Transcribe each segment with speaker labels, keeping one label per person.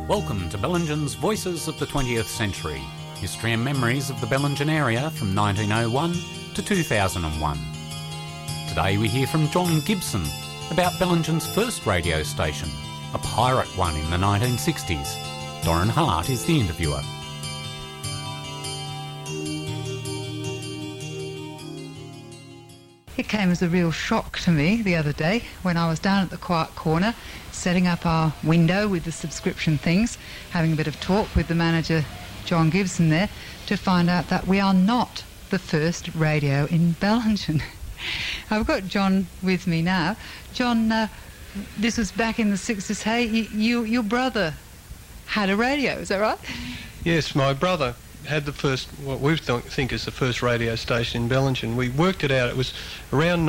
Speaker 1: Welcome to Bellingen's Voices of the 20th Century, history and memories of the Bellingen area from 1901 to 2001. Today we hear from John Gibson about Bellingen's first radio station, a pirate one in the 1960s. Doran Hart is the interviewer.
Speaker 2: It came as a real shock to me the other day when I was down at the Quiet Corner setting up our window with the subscription things, having a bit of talk with the manager, John Gibson, there, to find out that we are not the first radio in Bellingen. I've got John with me now. John, this was back in the 60s. Hey, your brother had a radio, is that right?
Speaker 3: Yes, my brother had the first, what we think is the first radio station in Bellingen. We worked it out, it was around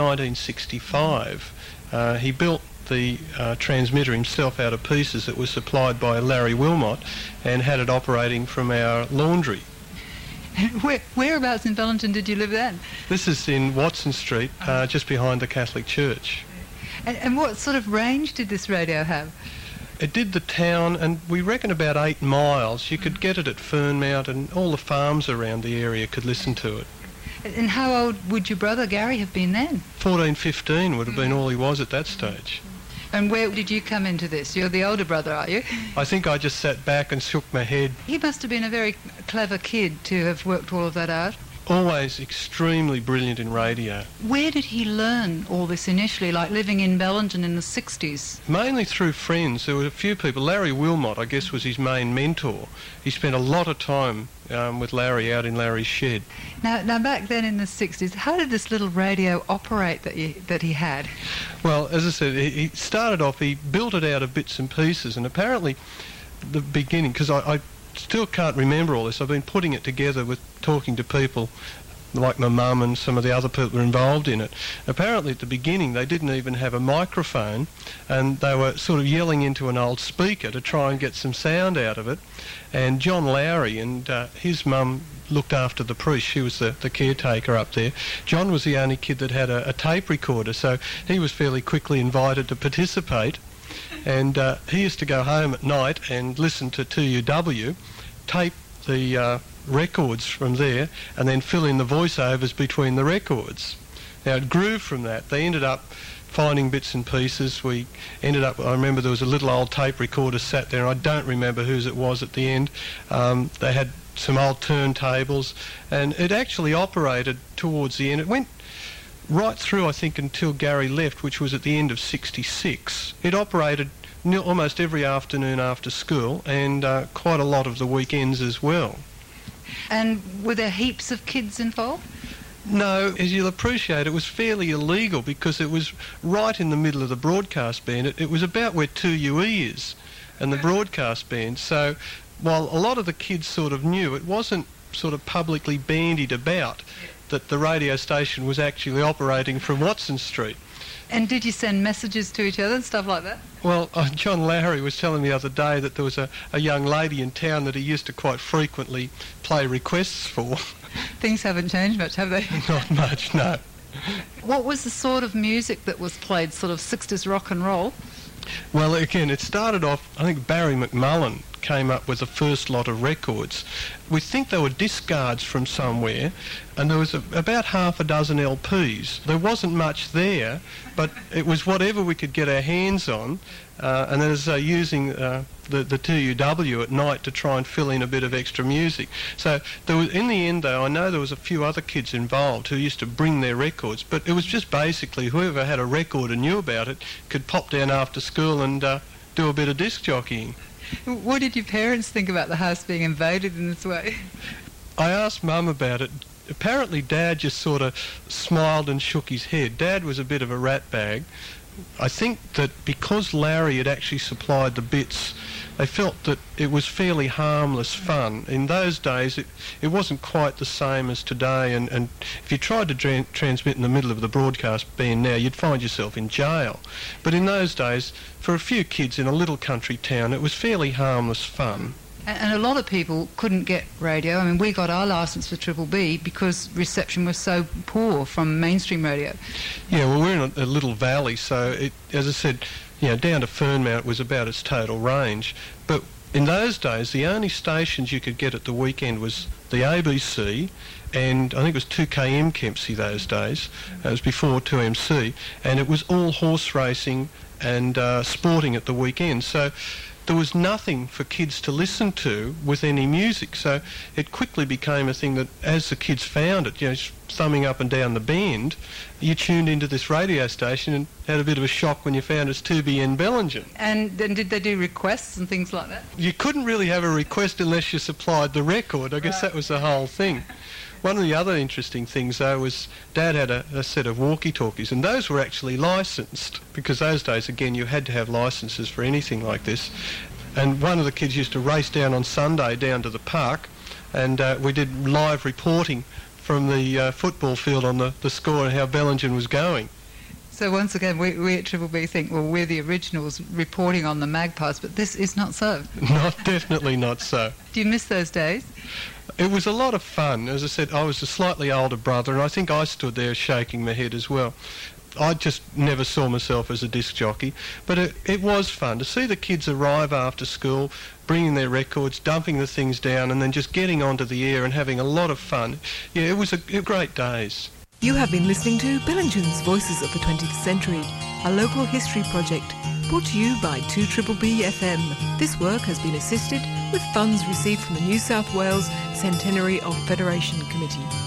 Speaker 3: 1965. He built the transmitter himself out of pieces that was supplied by Larry Wilmot and had it operating from our laundry.
Speaker 2: Whereabouts in Bellingen did you live then?
Speaker 3: This is in Watson Street, just behind the Catholic Church.
Speaker 2: And what sort of range did this radio have?
Speaker 3: It did the town, and we reckon about 8 miles. You could get it at Fernmount, and all the farms around the area could listen to it.
Speaker 2: And how old would your brother Gary have been then?
Speaker 3: 14, 15 would have been all he was at that stage.
Speaker 2: And where did you come into this? You're the older brother, are you?
Speaker 3: I think I just sat back and shook my head.
Speaker 2: He must have been a very clever kid to have worked all of that out.
Speaker 3: Always extremely brilliant in radio.
Speaker 2: Where did he learn all this initially, like living in Bellingen in the 60s?
Speaker 3: Mainly through friends. There were a few people. Larry Wilmot, I guess, was his main mentor. He spent a lot of time with Larry out in Larry's shed.
Speaker 2: Now back then in the 60s, how did this little radio operate that he had?
Speaker 3: Well, as I said, he started off, he built it out of bits and pieces, and apparently the beginning, because I still can't remember all this. I've been putting it together with talking to people like my mum and some of the other people who were involved in it. Apparently at the beginning they didn't even have a microphone, and they were sort of yelling into an old speaker to try and get some sound out of it. And John Lowry and his mum looked after the priest. She was the caretaker up there. John was the only kid that had a tape recorder, so he was fairly quickly invited to participate. And he used to go home at night and listen to 2UW, tape the records from there, and then fill in the voiceovers between the records. Now it grew from that. They ended up finding bits and pieces. We ended up, I remember there was a little old tape recorder sat there, and I don't remember whose it was at the end. They had some old turntables, and it actually operated towards the end. It went right through, I think, until Gary left, which was at the end of 66. It operated almost every afternoon after school, and quite a lot of the weekends as well.
Speaker 2: And were there heaps of kids involved?
Speaker 3: No, as you'll appreciate, it was fairly illegal because it was right in the middle of the broadcast band. It was about where 2UE is and the broadcast band. So while a lot of the kids sort of knew, it wasn't sort of publicly bandied about that the radio station was actually operating from Watson Street.
Speaker 2: And did you send messages to each other and stuff like that?
Speaker 3: Well, John Lowry was telling me the other day that there was a young lady in town that he used to quite frequently play requests for.
Speaker 2: Things haven't changed much, have they?
Speaker 3: Not much, no.
Speaker 2: What was the sort of music that was played, sort of 60s rock and roll?
Speaker 3: Well, again, it started off, I think Barry McMullen came up with the first lot of records. We think they were discards from somewhere, and there was about half a dozen LPs. There wasn't much there, but it was whatever we could get our hands on, and then as using the 2UW at night to try and fill in a bit of extra music. So there was, in the end, though, I know there was a few other kids involved who used to bring their records, but it was just basically whoever had a record and knew about it could pop down after school and do a bit of disc jockeying.
Speaker 2: What did your parents think about the house being invaded in this way?
Speaker 3: I asked Mum about it. Apparently Dad just sort of smiled and shook his head. Dad was a bit of a rat bag. I think that because Larry had actually supplied the bits, they felt that it was fairly harmless fun. In those days, it wasn't quite the same as today, and if you tried to transmit in the middle of the broadcast band now, you'd find yourself in jail. But in those days, for a few kids in a little country town, it was fairly harmless fun.
Speaker 2: And a lot of people couldn't get radio. I mean, we got our licence for Triple B because reception was so poor from mainstream radio.
Speaker 3: Yeah, well, we're in a little valley, so as I said, down to Fernmount was about its total range. But In those days, the only stations you could get at the weekend was the ABC, and I think it was 2KM Kempsey those days. It was before 2MC, and it was all horse racing and sporting at the weekend. So there was nothing for kids to listen to with any music. So it quickly became a thing that, as the kids found it, thumbing up and down the band, you tuned into this radio station and had a bit of a shock when you found it's 2BN Bellingen.
Speaker 2: And did they do requests and things like that?
Speaker 3: You couldn't really have a request unless you supplied the record. I guess that was the whole thing. One of the other interesting things, though, was Dad had a set of walkie-talkies, and those were actually licensed, because those days, again, you had to have licenses for anything like this. And one of the kids used to race down on Sunday down to the park, and we did live reporting from the football field on the score and how Bellingen was going.
Speaker 2: So once again, we at Triple B think, well, we're the originals reporting on the Magpies, but this is not so.
Speaker 3: Definitely not so.
Speaker 2: Do you miss those days?
Speaker 3: It was a lot of fun. As I said, I was a slightly older brother, and I think I stood there shaking my head as well. I just never saw myself as a disc jockey, but it was fun to see the kids arrive after school, bringing their records, dumping the things down, and then just getting onto the air and having a lot of fun. Yeah, it was great days.
Speaker 4: You have been listening to Bellingen's Voices of the 20th Century, a local history project brought to you by 2BBB FM. This work has been assisted with funds received from the New South Wales Centenary of Federation Committee.